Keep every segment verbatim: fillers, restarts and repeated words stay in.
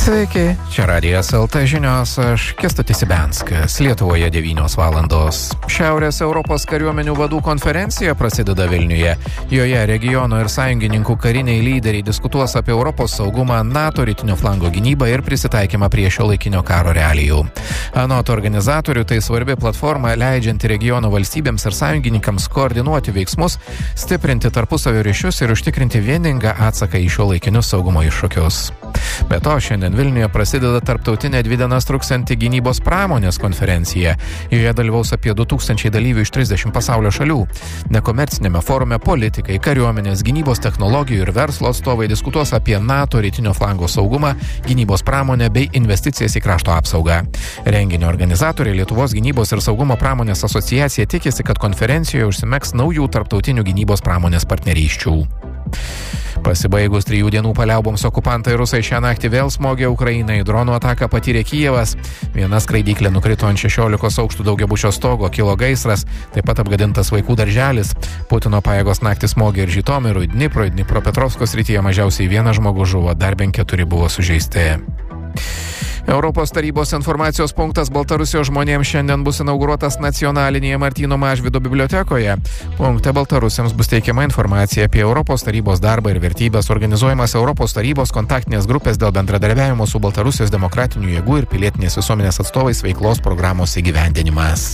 Sveiki, čia Radijas L T žinios, aš Kęstutis Ibenskas, Lietuvoje devynios valandos. Šiaurės Europos kariuomenių vadų konferencija prasideda Vilniuje. Joje regiono ir sąjungininkų kariniai lyderiai diskutuos apie Europos saugumą, NATO rytinio flango gynybą ir prisitaikymą prie šiuolaikinio karo realijų. Anot organizatorių, tai svarbi platforma leidžianti regiono valstybėms ir sąjungininkams koordinuoti veiksmus, stiprinti tarpusavio ryšius ir užtikrinti vieningą atsaką į šiuolaikinius saugumo iššūkius. Be to, šiandien Vilniuje prasideda tarptautinė dvi dienas truksianti gynybos pramonės konferencija. Joje dalyvaus apie du tūkstančiai dalyvių iš trisdešimt pasaulio šalių. Nekomercinėme forume politikai, kariuomenės, gynybos technologijų ir verslo atstovai diskutuos apie NATO rytinio flango saugumą, gynybos pramonę bei investicijas į krašto apsaugą. Renginio organizatoriai Lietuvos gynybos ir saugumo pramonės asociacija tikisi, kad konferencijoje užsimegs naujų tarptautinių gynybos pramonės partnerysčių. Pasibaigus trijų dienų paliauboms okupantai rusai šią naktį vėl smogė Ukrainai. Dronų ataką patyrė Kijevas. Viena skraidyklė nukrito ant šešiolikos aukštų daugiabučio stogo, kilo gaisras, taip pat apgadintas vaikų darželis. Putino pajėgos naktį smogė ir Žitomirui, Dniprui, Dnipropetrovsko srityje mažiausiai vienas žmogus žuvo, dar bent keturi buvo sužeisti. Europos tarybos informacijos punktas Baltarusijos žmonėms šiandien bus inauguruotas nacionalinėje Martyno Mažvydo bibliotekoje. Punkte baltarusiams bus teikiama informacija apie Europos tarybos darbą ir vertybės, organizuojamas Europos tarybos kontaktinės grupės dėl bendradarbiavimo su Baltarusijos demokratinių jėgų ir pilietinės visuomenės atstovais veiklos programos įgyvendinimas.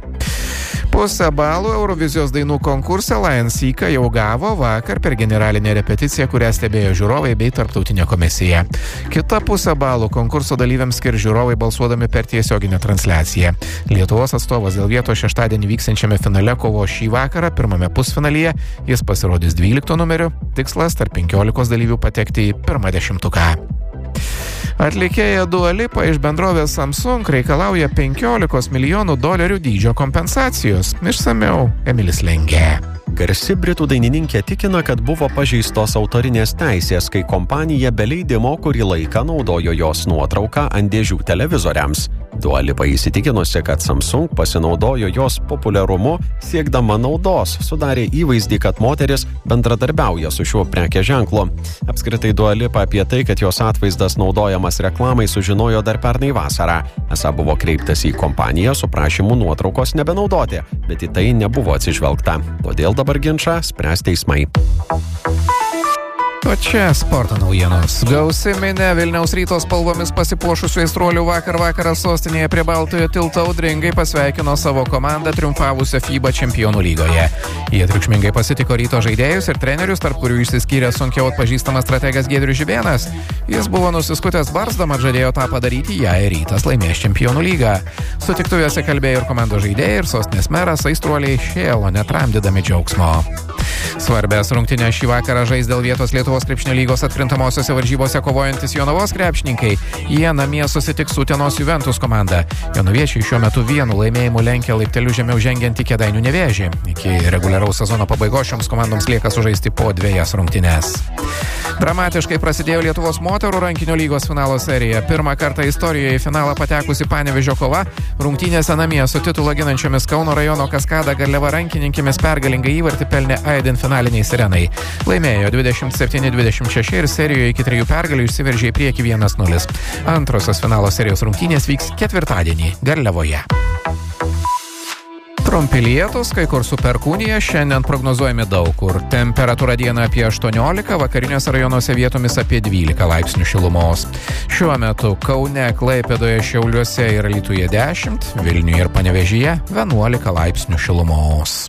Pusę balų Eurovizijos dainų konkurse Lion Seeka jau gavo vakar per generalinę repeticiją, kurią stebėjo žiūrovai bei tarptautinė komisija. Kita pusę balų konkurso dalyviams skirs žiūrovai balsuodami per tiesioginę transliaciją. Lietuvos atstovas dėl vietos šeštadienį vyksiančiame finale kovo šį vakarą, pirmame pusfinalyje, jis pasirodys dvylikto numeriu, tikslas tarp penkiolikos dalyvių patekti į pirmą dešimtuką. Atlikėja Dua Lipa iš bendrovės Samsung reikalauja penkiolikos milijonų dolerių dydžio kompensacijos. Išsamiau Emilis Lengė. Garsi britų dainininkė tikina, kad buvo pažeistos autorinės teisės, kai kompanija be leidimo kurį laiką naudojo jos nuotrauką ant dėžių televizoriams. Dua Lipa įsitikinusi, kad Samsung pasinaudojo jos populiarumu siekdama naudos, sudarė įvaizdį, kad moteris bendradarbiauja su šiuo prekės ženklu. Apskritai Dua Lipa apie tai, kad jos atvaizdas naudojamas reklamai, sužinojo dar pernai vasarą. Esą buvo kreiptas į kompaniją su prašymu nuotraukos nebenaudoti, bet į tai nebuvo atsižvelgta. Todėl dabar ginčą spręs teismai. O čia sporto naujienos. Gausi minia Vilniaus Ryto spalvomis pasipuošusių aistruolių vakar vakarą sostinėje prie Baltojo tilto audringai pasveikino savo komandą triumfavusią FIBA čempionų lygoje. Jie triukšmingai pasitiko Ryto žaidėjus ir trenerius, tarp kurių išsiskyrė sunkiau atpažįstamas strategas Giedrius Žibėnas. Jis buvo nusiskutęs barzdą, mat žadėjo tą padaryti, jei Rytas laimės čempionų lygą. Sutiktuvėse kalbėjo ir komandos žaidėjai, ir sostinės meras, aistruoliai šėlo netramdydami džiaugsmo. Svarbės rungtynės šį vakarą žais dėl vietos Lietuvos krepšinio lygos atkrintamosiose varžybose kovojantis Jonavos krepšininkai. Jie namie susitiks su Utenos Juventus komanda. Jonaviečiai šiuo metu vienu laimėjimu lenkia laipteliu žemiau žengiantį Kėdainių Nevėžį. Iki reguliaraus sezono pabaigos šioms komandoms lieka sužaisti po dvejas rungtynes. Dramatiškai prasidėjo Lietuvos moterų rankinio lygos finalo serija. Pirmą kartą istorijoje į finalą patekusi Panevėžio kova, rungtynėse namie su titulą ginančiomis Kauno rajono Kaskada Garliava rankininkėmis pergalingą įvartį pelnė Aidin finaliniai Sirenai. Laimėjo dvidešimt septyni dvidešimt šeši ir serijoje iki trijų pergalių išsiveržė į priekį vienas nulis. Antrosios finalo serijos rungtynės vyks ketvirtadienį Garliavoje. Trumpi lietūs, kai kur su perkūnija, šiandien prognozuojami daug kur. Temperatūra dieną apie aštuoniolika, vakariniuose rajonuose vietomis apie dvylika laipsnių šilumos. Šiuo metu Kaune, Klaipėdoje, Šiauliuose ir Alytuje dešimt, Vilniuje ir Panevėžyje vienuolika laipsnių šilumos.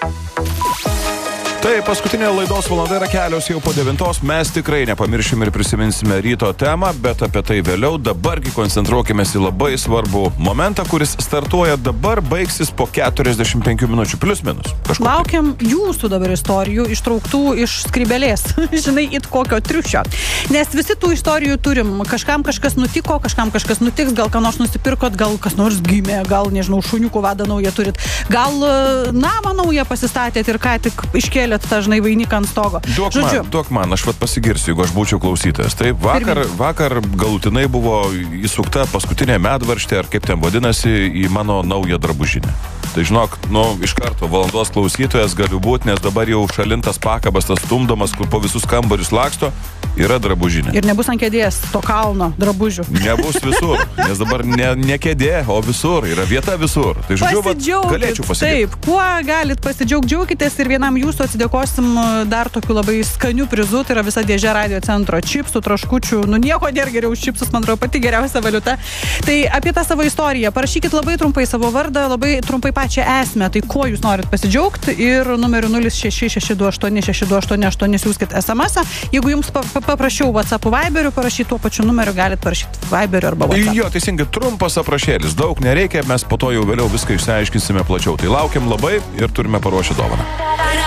Tai paskutinė laidos valanda yra kelios jau po devintos. Mes tikrai nepamiršime ir prisiminsime ryto temą, bet apie tai vėliau. Dabargi koncentruokimės į labai svarbų momentą, kuris startuoja dabar, baigsis po keturiasdešimt penkių minučių, plius minus. Kažkur. Laukiam jūsų dabar istorijų ištrauktų iš skrybelės, žinai, it kokio triušio. Nes visi tų istorijų turim. Kažkam kažkas nutiko, kažkam kažkas nutiks, gal ką nors nusipirkot, gal kas nors gimė, gal, nežinau, šuniukų vadą naują turit, gal namą naują pasistatėt ir ką tik iškėlėt tą žinai vainiką ant stogo. Duok Žodžiu, man, duok man, aš vat pasigirsiu, jeigu aš būčiau klausytojas. Taip, vakar, vakar galutinai buvo įsukta paskutinė medvarštė, ar kaip ten vadinasi, į mano naują drabužinę. Tai žinok, nu, iš karto valandos klausytojas galiu būti, nes dabar jau šalintas pakabas, tas stumdomas, kur po visus kambarius laksto yra drabužinė. Ir nebus ant kėdės to kalno drabužių. Nebus visur, nes dabar ne, ne kėdė, o visur, yra vieta visur. Tai žodžiu, vat, galėčiau pasidžiaugti. Taip, kuo galit pasidžiaugti, džiaukitės ir vienam jūsų atsidėkosim dar tokių labai skanių prizų, tai yra visa dėžė radio centro čipsų, traškučių, nu nieko nėra geriau už čipsus, man atrodo, pati geriausia valiuta. Tai apie tą savo istoriją, parašykit labai trumpai savo vardą, labai trumpai pačią esmę, tai kuo jūs norit pasidžiaugti ir numeriu nulis šeši šeši du aštuoni šeši du aštuoni aštuoni siųskit es em esą. Jeigu jums pa pa paprašiau WhatsApp Viberiu parašyti tuo pačiu numeriu, galit parašyti Viberiu arba WhatsApp. Jo, teisingai, trumpas aprašėlis, daug nereikia, mes po to jau vėliau viską išsiaiškinsime plačiau. Tai laukiam labai ir turime paruošę dovaną.